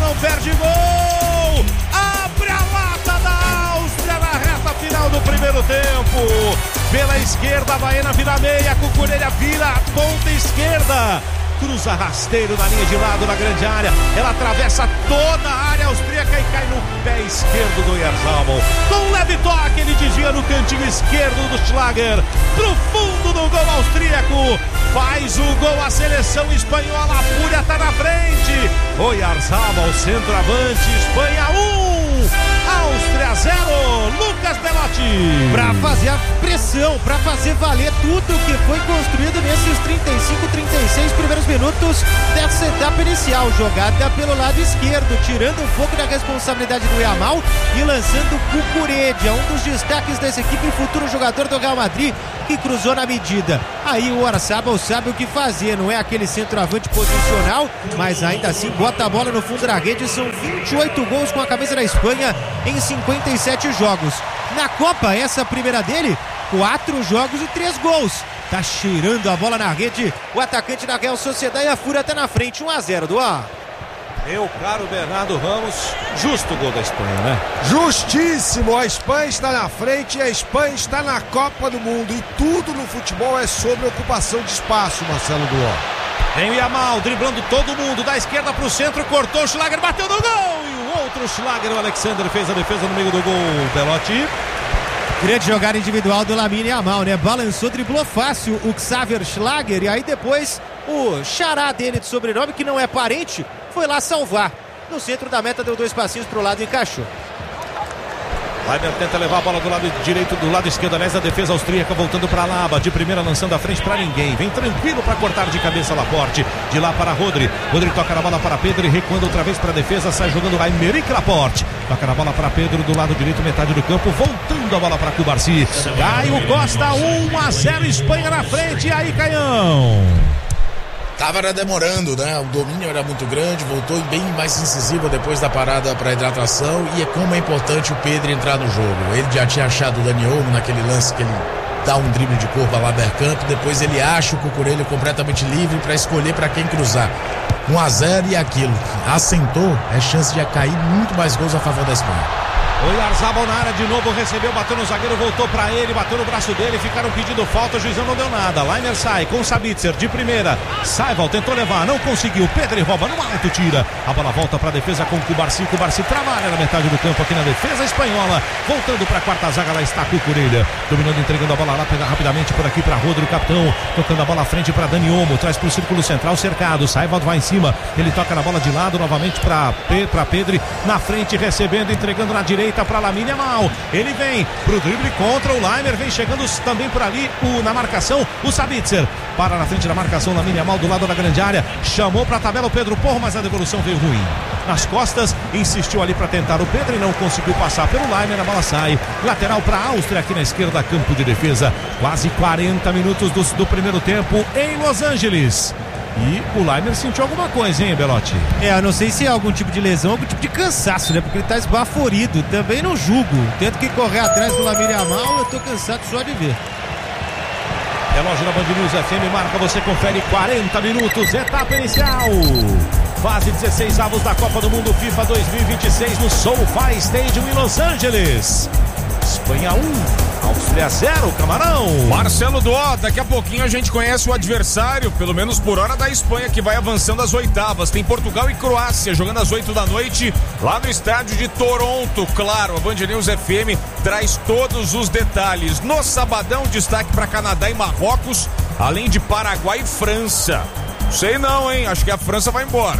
não perde gol. Abre a lata da Áustria na reta final do primeiro tempo. Pela esquerda, a Baena vira meia, Cucurella vira a ponta esquerda. Cruza rasteiro na linha de lado na grande área. Ela atravessa toda a área austríaca e cai no pé esquerdo do Oyarzabal. Com um leve toque, ele desvia no cantinho esquerdo do Schlager. Pro fundo do gol austríaco. Faz o gol a seleção espanhola. A Fúria tá na frente. Oyarzabal, centroavante. Espanha 1, Áustria 0. Lucas Belotti. Pra fazer a pressão, pra fazer valer tudo que foi construído nesses 35, 36 primeiros minutos dessa etapa inicial. Jogada pelo lado esquerdo, tirando um pouco da responsabilidade do Yamal e lançando Cucurella, um dos destaques dessa equipe, futuro jogador do Real Madrid, que cruzou na medida. Aí o Oyarzabal sabe o que fazer, não é aquele centroavante posicional, mas ainda assim bota a bola no fundo da rede. São 28 gols com a camisa da Espanha em 57 jogos. Na Copa, essa primeira dele, 4 jogos e 3 gols. Tá cheirando a bola na rede o atacante da Real Sociedad e a Fúria tá na frente, 1-0 do A. Meu caro Bernardo Ramos, justo o gol da Espanha, né? Justíssimo, a Espanha está na frente e a Espanha está na Copa do Mundo e tudo no futebol é sobre ocupação de espaço, Marcelo Duó. Tem o Yamal driblando todo mundo, da esquerda pro centro, cortou o Schlager, bateu no gol! E o outro Schlager, o Alexander, fez a defesa no meio do gol. Belotti. Grande jogada individual do Lamine Yamal, né? Balançou, driblou fácil o Xavier Schlager e aí depois o xará dele de sobrenome, que não é parente, foi lá salvar. No centro da meta deu 2 passinhos pro lado e encaixou. Leimer tenta levar a bola do lado direito, do lado esquerdo, aliás, a defesa austríaca voltando para Laba, de primeira lançando a frente para ninguém, vem tranquilo para cortar de cabeça Laporte, de lá para Rodri toca na bola para Pedro e recuando outra vez para a defesa, sai jogando Aymeric Laporte, toca na bola para Pedro do lado direito, metade do campo, voltando a bola para Cubarsí, Caio Costa, 1-0, Espanha na frente, e aí Caião? Tava demorando, né? O domínio era muito grande, voltou bem mais incisivo depois da parada para hidratação, e é como é importante o Pedro entrar no jogo. Ele já tinha achado o Dani Olmo naquele lance que ele dá um drible de corpo lá Bergkamp, depois ele acha o Cucurella completamente livre para escolher para quem cruzar. 1-0 e aquilo, assentou, é chance de cair muito mais gols a favor da Espanha. O Oyarzabal na área de novo, recebeu, bateu no zagueiro, voltou pra ele, bateu no braço dele, ficaram pedindo falta, o juizão não deu nada. Leimer sai com Sabitzer de primeira, Saival tentou levar, não conseguiu, Pedro rouba no alto, tira, a bola volta pra defesa com Cubarsí trabalha na metade do campo aqui na defesa espanhola, voltando pra quarta zaga, lá está Cucurella, dominando, entregando a bola lá, pega rapidamente por aqui pra Rodri, o capitão, tocando a bola à frente pra Dani Olmo, traz pro círculo central, cercado, Saival vai em cima, ele toca na bola de lado, novamente pra Pedro, na frente, recebendo, entregando na direita para Lamine Yamal, ele vem pro drible contra o Leimer, vem chegando também por ali na marcação, o Sabitzer, para na frente da marcação, Lamine Yamal do lado da grande área, chamou para a tabela o Pedro Porro, mas a devolução veio ruim, nas costas, insistiu ali para tentar o Pedro e não conseguiu passar pelo Leimer, a bola sai, lateral para a Áustria aqui na esquerda, campo de defesa, quase 40 minutos do primeiro tempo em Los Angeles. E o Leimer sentiu alguma coisa, hein, Belotti? Eu não sei se é algum tipo de lesão, algum tipo de cansaço, né? Porque ele tá esbaforido. Também não julgo. Tento que correr atrás do Lamine Yamal, eu tô cansado só de ver. Relógio da Band News FM marca, você confere 40 minutos, etapa inicial. Fase 16 avos da Copa do Mundo FIFA 2026 no SoFi Stadium em Los Angeles. Espanha 1, Áustria 0, Camarão. Marcelo Duó, daqui a pouquinho a gente conhece o adversário, pelo menos por hora, da Espanha, que vai avançando às oitavas. Tem Portugal e Croácia jogando às 8 da noite lá no estádio de Toronto. Claro, a Band News FM traz todos os detalhes. No sabadão, destaque para Canadá e Marrocos, além de Paraguai e França. Sei não, hein? Acho que a França vai embora.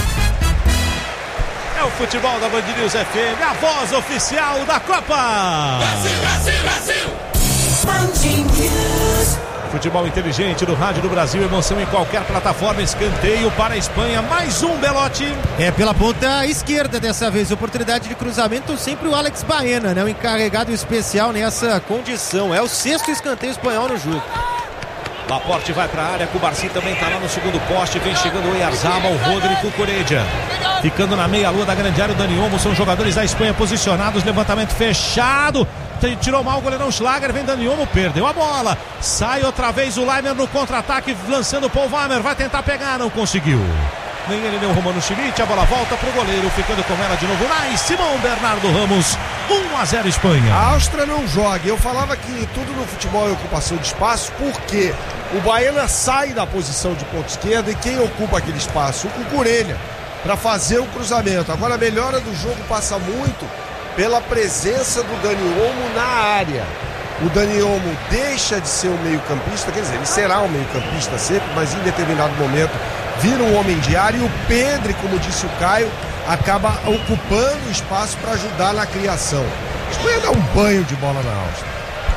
É o futebol da Band News FM, a voz oficial da Copa. Brasil, Brasil, Brasil. Band News. Futebol inteligente do Rádio do Brasil, emoção em qualquer plataforma, escanteio para a Espanha, mais um, Belotti. É pela ponta esquerda dessa vez, oportunidade de cruzamento, sempre o Alex Baena, né? O encarregado especial nessa condição, é o 6º escanteio espanhol no jogo. Laporte vai para a área, Cubarsí também está lá no segundo poste, vem chegando o Oyarzabal, Rodri, Cucurella. Ficando na meia-lua da grande área, o Dani Olmo, são jogadores da Espanha posicionados, levantamento fechado, tirou mal o goleirão Schlager, vem Dani Olmo, perdeu a bola, sai outra vez o Leimer no contra-ataque, lançando o Paul Weimer, vai tentar pegar, não conseguiu. nem ele nem o Romano Schmidt, a bola volta pro goleiro, ficando com ela de novo lá, Simão Bernardo Ramos, 1-0 Espanha. A Áustria não joga, eu falava que tudo no futebol é ocupação de espaço, porque o Baena sai da posição de ponta esquerda e quem ocupa aquele espaço? O Cucurella, para fazer o cruzamento. Agora a melhora do jogo passa muito pela presença do Dani Olmo na área. O Dani Olmo deixa de ser um meio-campista, quer dizer, ele será um meio-campista sempre, mas em determinado momento vira um homem de área, e o Pedro, como disse o Caio, acaba ocupando o espaço para ajudar na criação. A Espanha dá um banho de bola na Áustria.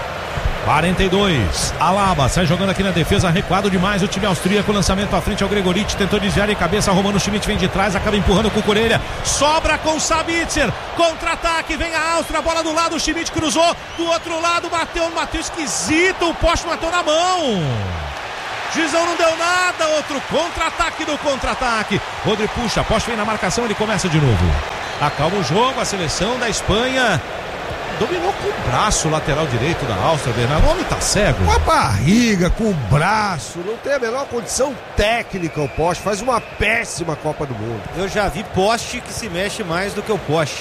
42, Alaba sai jogando aqui na defesa, recuado demais o time austríaco, lançamento à frente ao Gregoric, tentou desviar de cabeça, Romano Schmidt vem de trás, acaba empurrando com o Cucurella, sobra com Sabitzer, contra-ataque, vem a Áustria, bola do lado, o Schmidt cruzou, do outro lado bateu esquisito, o poste matou na mão. Juizão não deu nada, outro contra-ataque do contra-ataque. Rodri puxa, poste vem na marcação, ele começa de novo. Acalma o jogo, a seleção da Espanha dominou com o braço, lateral direito da Áustria, Bernardo. O homem tá cego. Com a barriga, com o braço, não tem a menor condição técnica o poste, faz uma péssima Copa do Mundo. Eu já vi poste que se mexe mais do que o poste.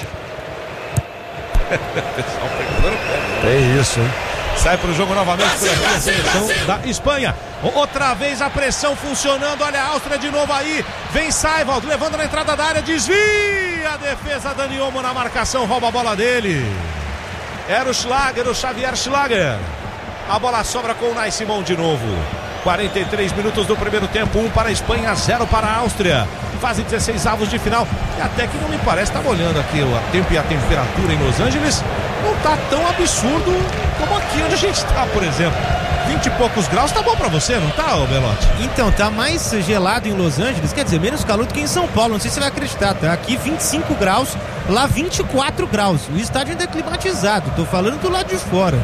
É isso, hein? Sai pro jogo novamente por aqui a seleção da Espanha. Outra vez a pressão funcionando. Olha a Áustria de novo aí. Vem Seiwald levando na entrada da área. Desvia a defesa. Dani Olmo na marcação. Rouba a bola dele. Era o Schlager, o Xavier Schlager. A bola sobra com o Nai Simão de novo. 43 minutos do primeiro tempo. 1 para a Espanha, 0 para a Áustria. Fase 16 avos de final. E até que não me parece, estava olhando aqui o tempo e a temperatura em Los Angeles, não está tão absurdo como aqui onde a gente está, por exemplo. 20 e poucos graus, tá bom pra você, não tá, Belotti? Então, tá mais gelado em Los Angeles, quer dizer, menos calor do que em São Paulo, não sei se você vai acreditar, tá? Aqui 25 graus, lá 24 graus. O estádio ainda é climatizado, tô falando do lado de fora.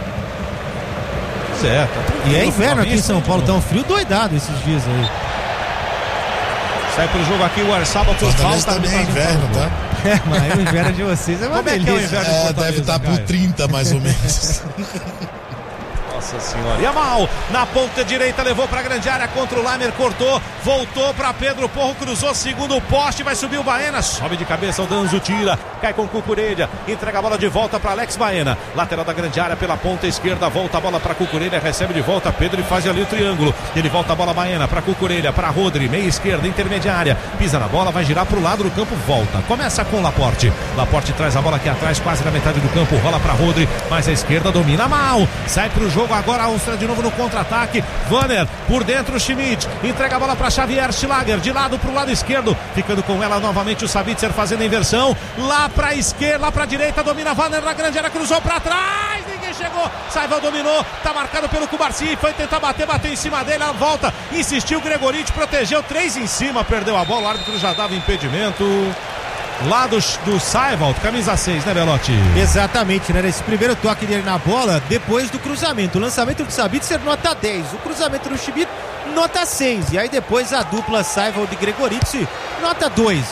É, tá e é inverno aqui em São Paulo, tá um frio doidado esses dias aí. Sai pro jogo aqui o Arsaba por falta. Também é inverno, tá? É, mas o inverno de vocês é uma delícia. É o inverno de deve estar por 30 mais ou menos. Nossa senhora. Yamal na ponta direita, levou pra grande área contra o Lamer, cortou, voltou pra Pedro Porro, cruzou, segundo poste, vai subir o Baena, sobe de cabeça o Danzo, tira, cai com o Cucurella, entrega a bola de volta pra Alex Baena, lateral da grande área pela ponta esquerda, volta a bola pra Cucurella, recebe de volta Pedro e faz ali o triângulo, ele volta a bola Baena pra Cucurella, pra Rodri, meia esquerda, intermediária, pisa na bola, vai girar pro lado do campo, volta, começa com Laporte traz a bola aqui atrás, quase na metade do campo, rola pra Rodri, mais a esquerda, domina mal, sai pro jogo agora a Áustria de novo no contra-ataque. Wanner por dentro, Schmidt entrega a bola para Xavier Schlager, de lado para o lado esquerdo, ficando com ela novamente o Sabitzer fazendo a inversão, lá para a esquerda, lá para a direita, domina Wanner na grande área, cruzou para trás, ninguém chegou, Seiwald dominou, tá marcado pelo Cubarsi, foi tentar bateu em cima dele, a volta, insistiu, Gregoric protegeu, 3 em cima, perdeu a bola, o árbitro já dava impedimento. Lá do Seiwald, camisa 6, né, Belotti? Exatamente, né? Esse primeiro toque dele na bola, depois do cruzamento. O lançamento do Sabitzer, nota 10. O cruzamento do Schmidt, nota 6. E aí depois a dupla Seiwald e Gregoric, nota 2.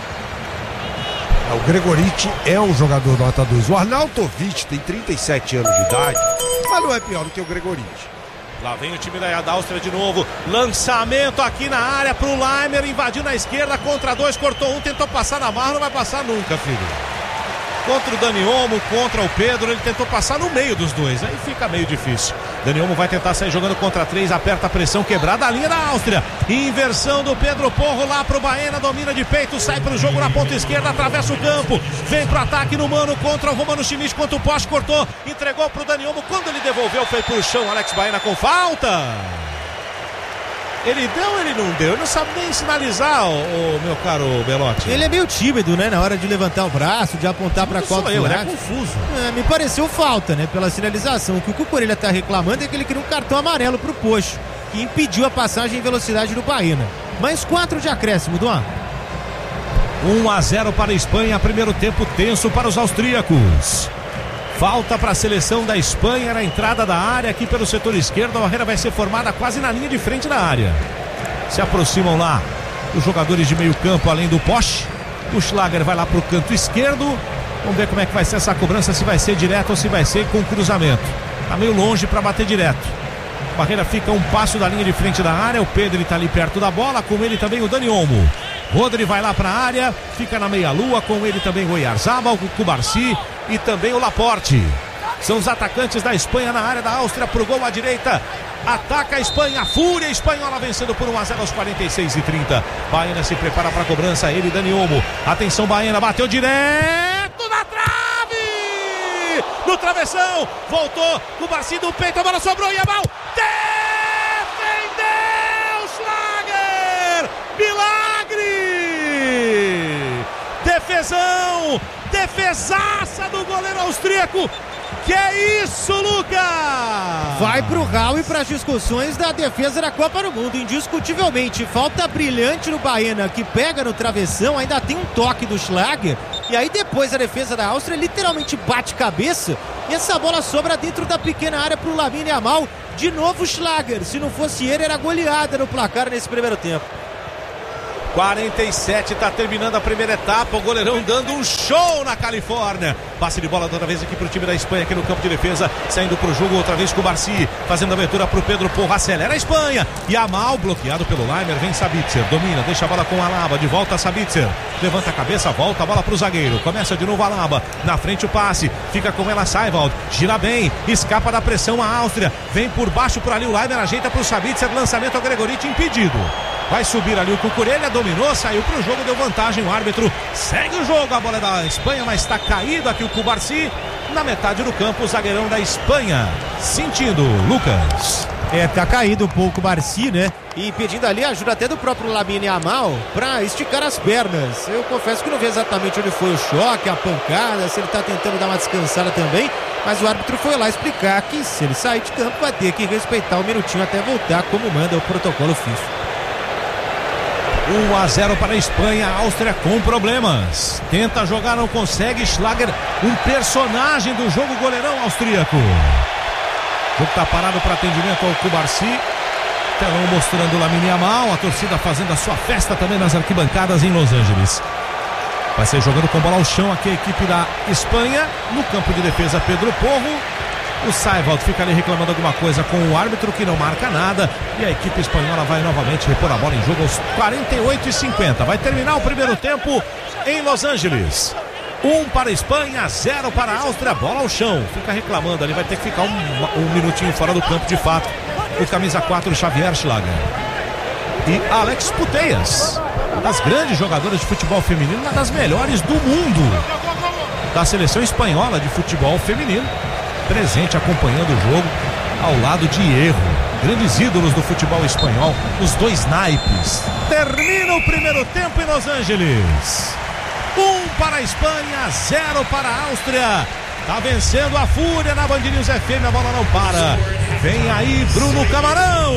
O Gregoric é um jogador nota 2. O Arnautovic tem 37 anos de idade, mas não é pior do que o Gregoric. Lá vem o time da Áustria de novo. Lançamento aqui na área pro Lamer. Invadiu na esquerda, contra 2, cortou um, tentou passar na marra, não vai passar nunca, filho. Contra o Dani Olmo, contra o Pedro, ele tentou passar no meio dos dois. Aí fica meio difícil. Dani Olmo vai tentar sair jogando contra 3, aperta a pressão, quebrada a linha da Áustria. Inversão do Pedro Porro lá pro Baena, domina de peito, sai pro jogo na ponta esquerda, atravessa o campo, vem pro ataque no mano contra o Romano Schmidt, contra o poste, cortou, entregou pro Dani Olmo, quando ele devolveu foi pro chão, Alex Baena com falta. Ele deu, ele não deu, ele não sabe nem sinalizar, o meu caro Belotti. Ele é meio tímido, né, na hora de levantar o braço, de apontar para qual ele é confuso. Me pareceu falta, né, pela sinalização. O que o Cucurella tá reclamando é que ele queria um cartão amarelo pro Pocho, que impediu a passagem em velocidade do Baena. Mais 4 de acréscimo, Duan. 1-0 para a Espanha, primeiro tempo tenso para os austríacos. Falta para a seleção da Espanha na entrada da área aqui pelo setor esquerdo. A barreira vai ser formada quase na linha de frente da área. Se aproximam lá os jogadores de meio campo além do poste. O Schlager vai lá para o canto esquerdo. Vamos ver como é que vai ser essa cobrança, se vai ser direto ou se vai ser com cruzamento. Está meio longe para bater direto. A barreira fica um passo da linha de frente da área. O Pedro está ali perto da bola, com ele também o Dani Olmo. Rodri vai lá para a área, fica na meia-lua, com ele também o Oyarzabal, o Cubarsí e também o Laporte. São os atacantes da Espanha na área da Áustria pro gol à direita. Ataca a Espanha, a fúria espanhola vencendo por 1-0 aos 46:30. Baena se prepara para a cobrança, ele, Dani Olmo. Atenção, Baena, bateu direto na trave! No travessão, voltou, Cubarsí do peito, a bola sobrou e a mão. Defendeu, Schlager! Milagre! Defesão! Defesaça do goleiro austríaco! Que é isso, Lucas? Vai pro Raul e para as discussões da defesa da Copa do Mundo, indiscutivelmente. Falta brilhante no Baena, que pega no travessão, ainda tem um toque do Schlager. E aí depois a defesa da Áustria literalmente bate cabeça. E essa bola sobra dentro da pequena área pro Lamine Yamal. De novo Schlager. Se não fosse ele, era goleada no placar nesse primeiro tempo. 47, tá terminando a primeira etapa, o goleirão dando um show na Califórnia. Passe de bola outra vez aqui pro time da Espanha, aqui no campo de defesa, saindo pro jogo outra vez com o Cubarsí, fazendo a abertura pro Pedro Porra, acelera a Espanha. Yamal bloqueado pelo Leimer, vem Sabitzer, domina, deixa a bola com Alaba, de volta Sabitzer, levanta a cabeça, volta a bola pro zagueiro, começa de novo Alaba, na frente o passe, fica com ela Seiwald, gira bem, escapa da pressão a Áustria, vem por baixo por ali o Leimer, ajeita pro Sabitzer, lançamento ao Gregoriti, impedido. Vai subir ali o Cucurella, dominou, saiu pro jogo, deu vantagem, o árbitro segue o jogo, a bola é da Espanha, mas está caído aqui o Cubarsí, na metade do campo, o zagueirão da Espanha, sentindo, Lucas. Tá caído um pouco o Cubarsí, né? E pedindo ali ajuda até do próprio Lamine Yamal pra esticar as pernas. Eu confesso que não vi exatamente onde foi o choque, a pancada, se ele tá tentando dar uma descansada também, mas o árbitro foi lá explicar que se ele sair de campo vai ter que respeitar um minutinho até voltar, como manda o protocolo FIFA. 1-0 para a Espanha, a Áustria com problemas. Tenta jogar, não consegue. Schlager, um personagem do jogo, goleirão austríaco. O jogo está parado para atendimento ao Cubarsí. Telão mostrando o Lamine Yamal, a torcida fazendo a sua festa também nas arquibancadas em Los Angeles. Vai ser jogando com bola ao chão aqui a equipe da Espanha. No campo de defesa, Pedro Porro. O Seiwald fica ali reclamando alguma coisa com o árbitro que não marca nada. E a equipe espanhola vai novamente repor a bola em jogo aos 48:50. Vai terminar o primeiro tempo em Los Angeles. 1 para a Espanha, 0 para a Áustria. Bola ao chão. Fica reclamando ali. Vai ter que ficar um minutinho fora do campo de fato. O camisa 4, Xavier Schlager. E Alex Putellas, uma das grandes jogadoras de futebol feminino, uma das melhores do mundo da seleção espanhola de futebol feminino. Presente acompanhando o jogo ao lado de Hierro, grandes ídolos do futebol espanhol, os dois naipes. Termina o primeiro tempo em Los Angeles. 1 para a Espanha, 0 para a Áustria. Tá vencendo a fúria na Band News FM, a bola não para. Vem aí Bruno Camarão.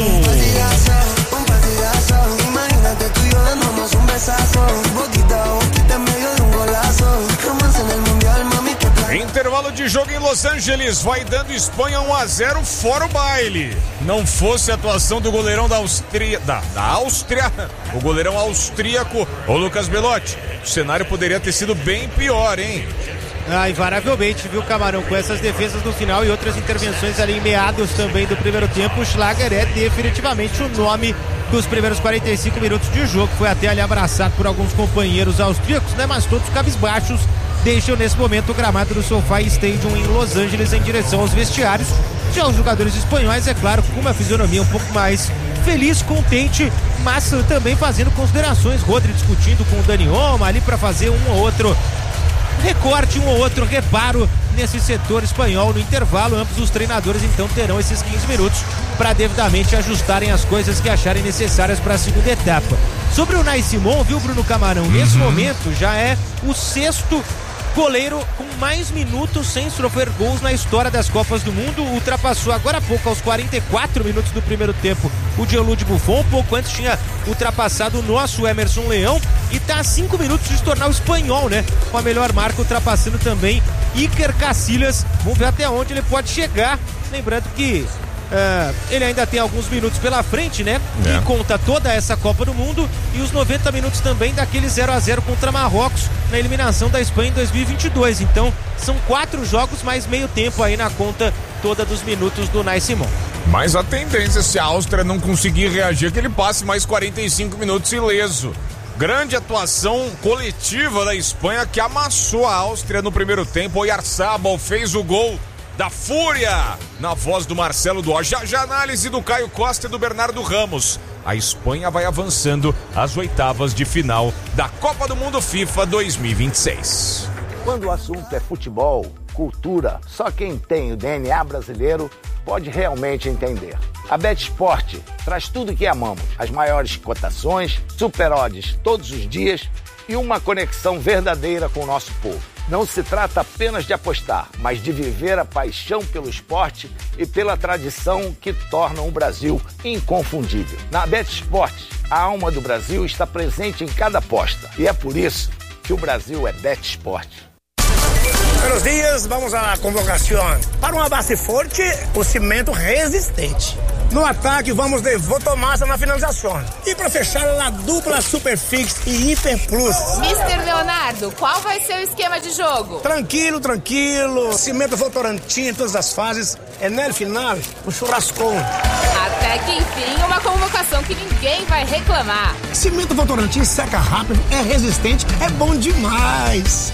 Intervalo de jogo em Los Angeles, vai dando Espanha 1-0 fora o baile. Não fosse a atuação do goleirão da Áustria, o goleirão austríaco, o Lucas Belotti, o cenário poderia ter sido bem pior, hein? Invariavelmente, viu, Camarão, com essas defesas no final e outras intervenções ali em meados também do primeiro tempo, o Schlager é definitivamente o nome dos primeiros 45 minutos de jogo. Foi até ali abraçado por alguns companheiros austríacos, né? Mas todos cabisbaixos deixam nesse momento o gramado do SoFi Stadium em Los Angeles em direção aos vestiários. Já os jogadores espanhóis, é claro, com uma fisionomia um pouco mais feliz, contente, mas também fazendo considerações. Rodri discutindo com o Dani Olmo ali para fazer um ou outro recorte, um ou outro reparo nesse setor espanhol. No intervalo, ambos os treinadores então terão esses 15 minutos para devidamente ajustarem as coisas que acharem necessárias para a segunda etapa. Sobre o Unai Simon, viu, Bruno Camarão, nesse momento já é o sexto goleiro com mais minutos sem sofrer gols na história das Copas do Mundo. Ultrapassou agora há pouco, aos 44 minutos do primeiro tempo, o Gianluigi Buffon. Um pouco antes tinha ultrapassado o nosso Emerson Leão e está a 5 minutos de se tornar o espanhol, né? Com a melhor marca, ultrapassando também Iker Casillas. Vamos ver até onde ele pode chegar. Lembrando que ele ainda tem alguns minutos pela frente, né? E conta toda essa Copa do Mundo e os 90 minutos também daquele 0-0 contra Marrocos na eliminação da Espanha em 2022. Então são 4 jogos mais meio tempo aí na conta toda dos minutos do Unai Simon. Mas a tendência, se a Áustria não conseguir reagir, é que ele passe mais 45 minutos ileso. Grande atuação coletiva da Espanha que amassou a Áustria no primeiro tempo. Oyarzabal fez o gol da Fúria, na voz do Marcelo Duó. Já análise do Caio Costa e do Bernardo Ramos. A Espanha vai avançando às oitavas de final da Copa do Mundo FIFA 2026. Quando o assunto é futebol, cultura, só quem tem o DNA brasileiro pode realmente entender. A BetSport traz tudo que amamos. As maiores cotações, super odds todos os dias e uma conexão verdadeira com o nosso povo. Não se trata apenas de apostar, mas de viver a paixão pelo esporte e pela tradição que tornam o Brasil inconfundível. Na BetSport, a alma do Brasil está presente em cada aposta. E é por isso que o Brasil é BetSport. Buenos dias, vamos à convocação. Para uma base forte, o cimento resistente. No ataque, vamos de Votomassa na finalização. E para fechar, a dupla Superfix e Hiper Plus. Mr. Leonardo, qual vai ser o esquema de jogo? Tranquilo. Cimento Votorantim em todas as fases. É no final, um churrascão. Até que enfim, uma convocação que ninguém vai reclamar. Cimento Votorantim seca rápido, é resistente, é bom demais.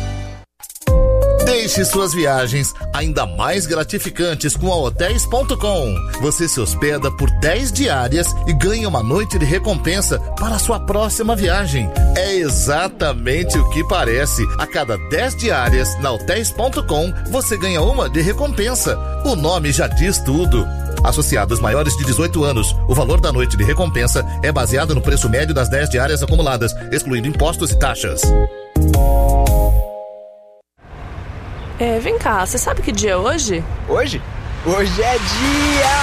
Deixe suas viagens ainda mais gratificantes com a Hotels.com. Você se hospeda por 10 diárias e ganha uma noite de recompensa para a sua próxima viagem. É exatamente o que parece. A cada 10 diárias na Hotels.com, você ganha uma de recompensa. O nome já diz tudo. Associados maiores de 18 anos, o valor da noite de recompensa é baseado no preço médio das 10 diárias acumuladas, excluindo impostos e taxas. Vem cá, você sabe que dia é hoje? Hoje? Hoje é dia